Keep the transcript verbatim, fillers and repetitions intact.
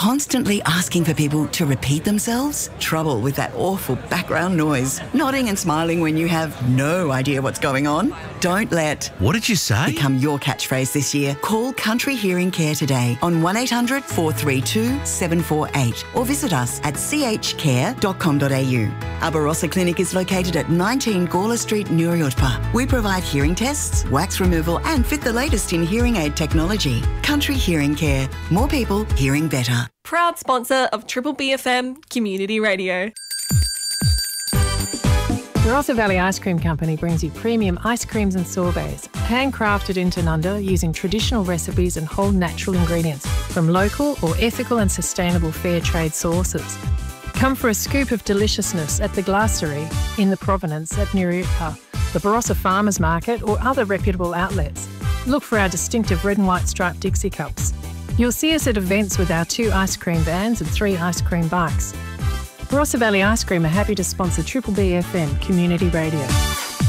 Constantly asking for people to repeat themselves? Trouble with that awful background noise. Nodding and smiling when you have no idea what's going on? Don't let What did you say? become your catchphrase this year. Call Country Hearing Care today on one eight hundred four three two seven four eight or visit us at c h care dot com dot a u. Our Barossa Clinic is located at nineteen Gawler Street, Nuriotpa. We provide hearing tests, wax removal and fit the latest in hearing aid technology. Country Hearing Care. More people hearing better. Proud sponsor of Triple B F M Community Radio. Barossa Valley Ice Cream Company brings you premium ice creams and sorbets, handcrafted in Tanunda using traditional recipes and whole natural ingredients from local or ethical and sustainable fair trade sources. Come for a scoop of deliciousness at the Glassery in the Provenance at Nuriutpa, the Barossa Farmers Market or other reputable outlets. Look for our distinctive red and white striped Dixie cups. You'll see us at events with our two ice cream vans and three ice cream bikes. Barossa Valley Ice Cream are happy to sponsor Triple B F M Community Radio.